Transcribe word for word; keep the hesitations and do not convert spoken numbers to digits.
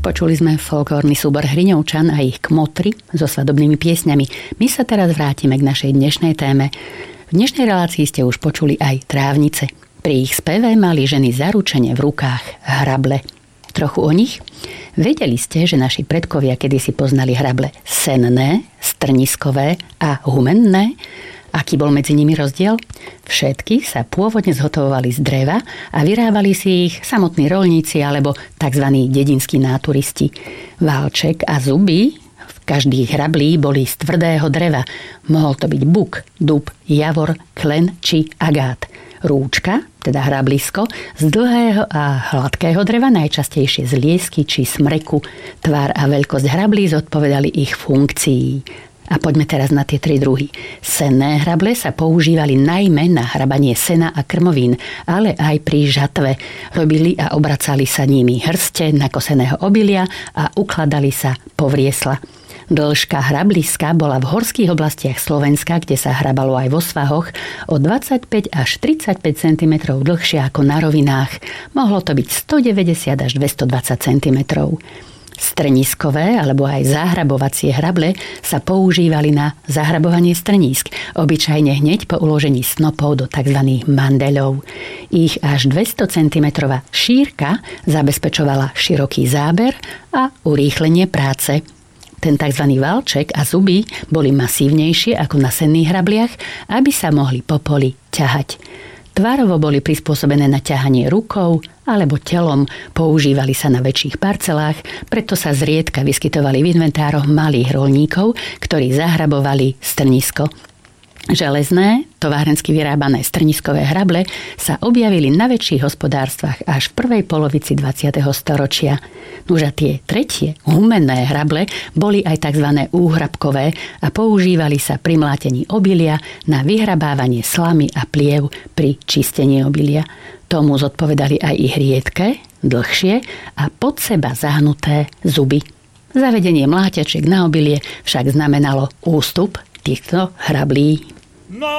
Počuli sme folklórny súbor Hriňovčan a ich kmotry so svadobnými piesňami. My sa teraz vrátime k našej dnešnej téme. V dnešnej relácii ste už počuli aj trávnice. Pri ich speve mali ženy zaručene v rukách hrable. Trochu o nich? Vedeli ste, že naši predkovia kedysi poznali hrable senné, strniskové a humenné? Aký bol medzi nimi rozdiel? Všetky sa pôvodne zhotovovali z dreva a vyrábali si ich samotní roľníci alebo tzv. Dedinskí náturisti. Válček a zuby v každých hrablí boli z tvrdého dreva. Mohol to byť buk, dub, javor, klen či agát. Rúčka, teda hrablisko, z dlhého a hladkého dreva, najčastejšie z liesky či smreku. Tvár a veľkosť hrablí zodpovedali ich funkcii. A poďme teraz na tie tri druhy. Senné hrable sa používali najmä na hrabanie sena a krmovín, ale aj pri žatve. Robili a obracali sa nimi hrste nakoseného obilia a ukladali sa po vriesla. Dĺžka hrabliska bola v horských oblastiach Slovenska, kde sa hrabalo aj vo svahoch, o dvadsaťpäť až tridsaťpäť centimetrov dlhšia ako na rovinách. Mohlo to byť stodeväťdesiat až dvestodvadsať centimetrov. Strniskové alebo aj zahrabovacie hrable sa používali na zahrabovanie strnísk, obyčajne hneď po uložení snopov do tzv. Mandeľov. Ich až dvesto centimetrov šírka zabezpečovala široký záber a urýchlenie práce. Ten tzv. Valček a zuby boli masívnejšie ako na senných hrabliach, aby sa mohli po poli ťahať. Tvárovo boli prispôsobené na ťahanie rukou alebo telom, používali sa na väčších parcelách, preto sa zriedka vyskytovali v inventároch malých roľníkov, ktorí zahrabovali strnisko. Železné, továrensky vyrábané strniskové hrable sa objavili na väčších hospodárstvách až v prvej polovici dvadsiateho storočia. Nuž a tie tretie, humenné hrable, boli aj tzv. Úhrabkové a používali sa pri mlátení obilia na vyhrabávanie slamy a pliev pri čistení obilia. Tomu zodpovedali aj ich riedke, dlhšie a pod seba zahnuté zuby. Zavedenie mláťačiek na obilie však znamenalo ústup týchto hrablí.